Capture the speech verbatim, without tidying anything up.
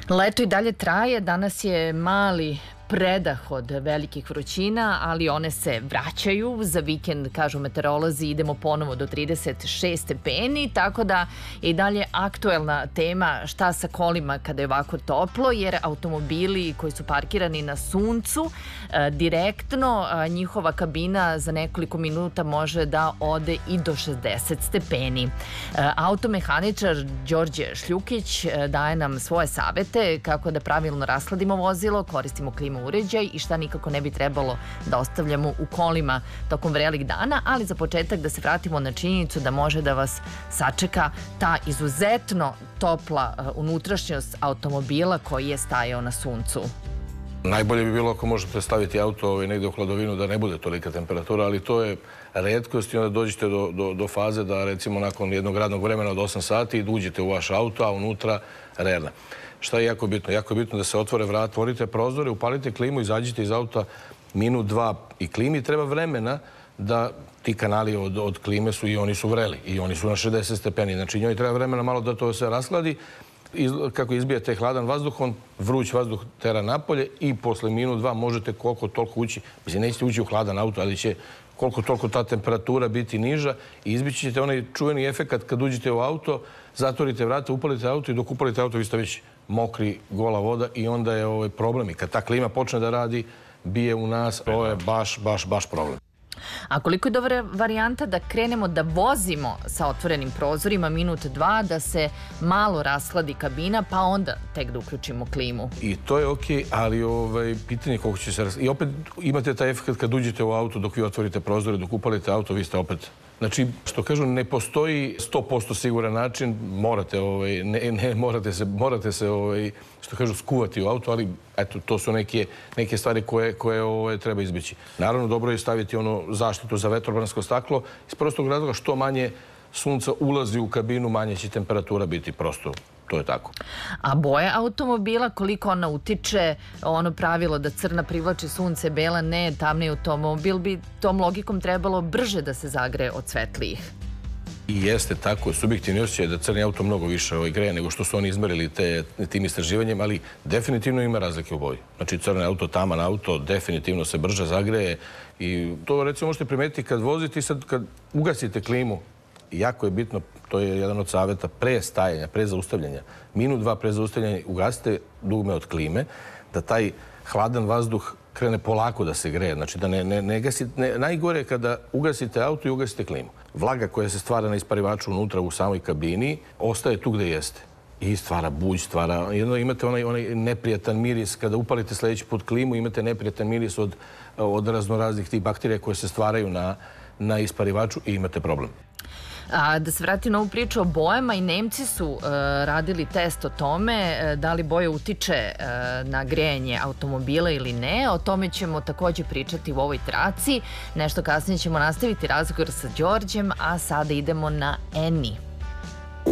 Leto i dalje traje, danas je mali predah od velikih vrućina, ali one se vraćaju. Za vikend, kažu meteorolozi, idemo ponovo do trideset šest stepeni, tako da je i dalje aktuelna tema šta sa kolima kada je ovako toplo, jer automobili koji su parkirani na suncu, direktno njihova kabina za nekoliko minuta može da ode i do šezdeset stepeni. Automehaničar Đorđe Šljukić daje nam svoje savete kako da pravilno rasladimo vozilo, koristimo klimu uređaj i šta nikako ne bi trebalo da ostavljamo u kolima tokom vrelih dana, ali za početak da se vratimo na činjenicu da može da vas sačeka ta izuzetno topla unutrašnjost automobila koji je stajao na suncu. Najbolje bi bilo ako možete staviti auto negdje u hladovinu da ne bude tolika temperatura, ali to je retkost i onda dođete do, do, do faze da recimo nakon jednog radnog vremena od osam sati uđete u vaš auto, a unutra rerna. Šta je jako bitno? Jako je bitno da se otvore vrata, otvorite prozore, upalite klimu, izađite iz auta minut, dva i klimi. Treba vremena da ti kanali od, od klime su i oni su vreli i oni su na šezdeset stepeni. Znači njoj treba vremena malo da to se raskladi. Iz, kako izbijete hladan vazduh, on vruć vazduh tera napolje i posle minut, dva možete koliko toliko ući. Mislim, nećete ući u hladan auto, ali će koliko toliko ta temperatura biti niža i izbići ćete onaj čuveni efekt kad uđete u auto, zatvorite vrata, upalite auto i dok upalite auto vi ste već mokri, gola voda i onda je ovaj problem. I kad ta klima počne da radi, bije u nas, to je baš, baš, baš problem. A koliko je dobra varijanta da krenemo da vozimo sa otvorenim prozorima minut, dva, da se malo rashladi kabina, pa onda tek da uključimo klimu? I to je okej, ali ovaj, pitanje koliko će se rashladi. I opet imate taj efekt kad uđete u auto, dok vi otvorite prozore, dok upalite auto, vi ste opet... Znači, što kažu, ne postoji sto posto siguran način, morate, ovaj, ne, ne, morate se, morate se ovaj, što kažu, skuvati u auto, ali eto, to su neke, neke stvari koje, koje ovaj, treba izbjeći. Naravno, dobro je staviti ono zaštitu za vetrobransko staklo, iz prostog razloga što manje sunca ulazi u kabinu, manje će temperatura biti, prosto. To je tako. A boja automobila, koliko ona utiče, ono pravilo da crna privlači sunce, bela ne, tamni automobil bi tom logikom trebalo brže da se zagreje od svetlijih. I jeste tako, subjektivni osjećaj da crni auto mnogo više ovaj, greje nego što su oni izmerili te, tim istraživanjem, ali definitivno ima razlike u boji. Znači crni auto, taman auto, definitivno se brže zagreje i to recimo možete primetiti kad vozite i sad kad ugasite klimu, jako je bitno, to je jedan od savjeta, pre stajanja, pre zaustavljanja, minut, dva pre zaustavljanja, ugasite dugme od klime, da taj hladan vazduh krene polako da se greje. Znači da ne, ne, ne gasite, ne, najgore je kada ugasite auto i ugasite klimu. Vlaga koja se stvara na isparivaču unutra u samoj kabini ostaje tu gde jeste. I stvara buđ, stvara... Jedno imate onaj, onaj neprijatan miris, kada upalite sljedeći put klimu, imate neprijatan miris od, od raznoraznih tih bakterija koje se stvaraju na, na isparivaču i imate problem. A da se vratim na ovu priču o bojama, i Nemci su uh, radili test o tome uh, da li boja utiče uh, na grejanje automobila ili ne. O tome ćemo također pričati u ovoj traci. Nešto kasnije ćemo nastaviti razgovor sa Đorđem, a sada idemo na Eni.